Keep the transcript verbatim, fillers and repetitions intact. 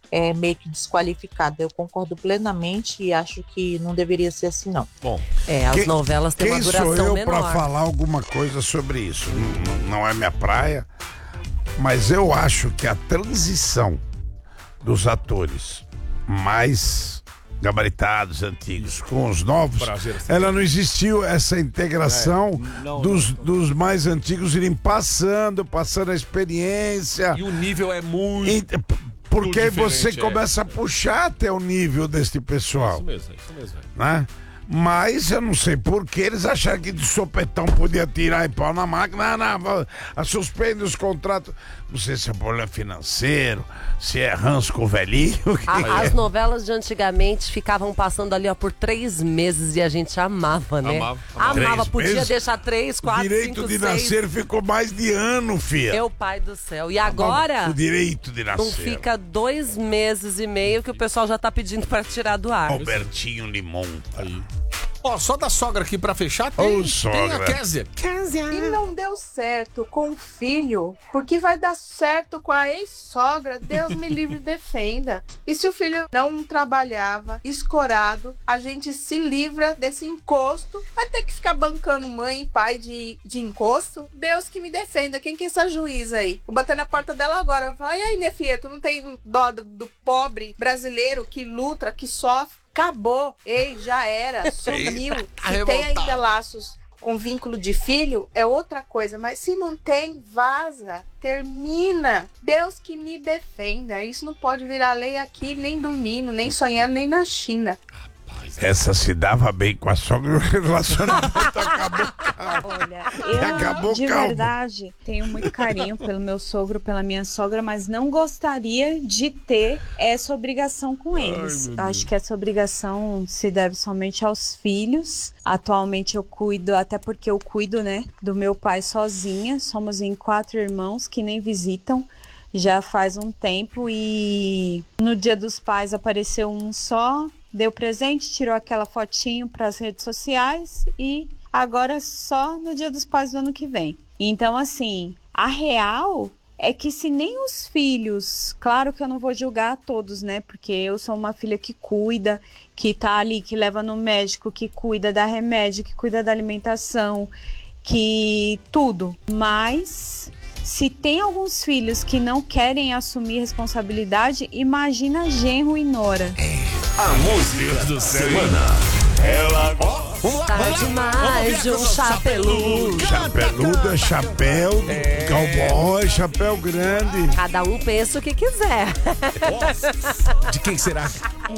é, meio que desqualificada. Eu concordo plenamente e acho que não deveria ser assim, não. Bom, é, as quem, novelas têm uma duração menor. Quem sou eu para falar alguma coisa sobre isso? Não, não é minha praia, mas eu acho que a transição dos atores mais gabaritados, antigos, com os novos, ela não existiu essa integração é, não, dos, não, dos mais antigos irem passando, passando a experiência. E o nível é muito... E, porque aí você começa a puxar até o nível deste pessoal. Isso mesmo, isso mesmo. Né? Mas eu não sei por que eles acharam que de sopetão podia tirar e pau na máquina. Não, não, a suspende os contratos. Não sei se é problema financeiro, se é ranço com o velhinho. A, as novelas de antigamente ficavam passando ali ó, por três meses e a gente amava, né? Amava. Amava, amava podia meses? deixar três, quatro, direito cinco, de seis. nascer ficou mais de ano, filha. Meu pai do céu. E agora... O direito de nascer. Não fica dois meses e meio que o pessoal já tá pedindo para tirar do ar. Albertinho Limão. Aí. Ó, só da sogra aqui pra fechar, tem, Ô, sogra. tem a Kézia. Kézia. E não deu certo com o filho, porque vai dar certo com a ex-sogra, Deus me livre e defenda. E se o filho não trabalhava, escorado, a gente se livra desse encosto, vai ter que ficar bancando mãe e pai de, de encosto? Deus que me defenda, quem que é essa juíza aí? Vou bater na porta dela agora, vai aí, minha filha, tu não tem dó do, do pobre brasileiro que luta, que sofre? Acabou, ei, já era, sumiu. Se tem ainda laços com vínculo de filho, é outra coisa. Mas se não tem, vaza, termina. Deus que me defenda. Isso não pode virar lei aqui, nem no Nino, nem sonhando, nem na China. Essa se dava bem com a sogra, o relacionamento acabou calmo. Olha, eu acabou de calmo. verdade tenho muito carinho pelo meu sogro, pela minha sogra, mas não gostaria de ter essa obrigação com eles. Ai, acho que essa obrigação se deve somente aos filhos. Atualmente eu cuido, até porque eu cuido, né, do meu pai sozinha. Somos em quatro irmãos que nem visitam. Já faz um tempo e no Dia dos Pais apareceu um só, deu presente, tirou aquela fotinho para as redes sociais e agora só no Dia dos Pais do ano que vem. Então, assim, a real é que se nem os filhos, claro que eu não vou julgar todos, né? Porque eu sou uma filha que cuida, que tá ali, que leva no médico, que cuida da remédio, que cuida da alimentação, que tudo. Mas se tem alguns filhos que não querem assumir responsabilidade, imagina genro e nora. A música da semana. Ela gosta. Tá demais de um chapeludo. Chapeludo é chapéu, é. Cowboy, chapéu grande. Cada um pensa o que quiser. De quem será?